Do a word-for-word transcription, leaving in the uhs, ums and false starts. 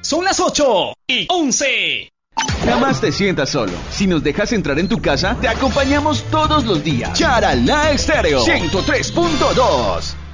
Son las ocho y once. Jamás te sientas solo. Si nos dejas entrar en tu casa, te acompañamos todos los días. Charalá Estéreo ciento tres punto dos.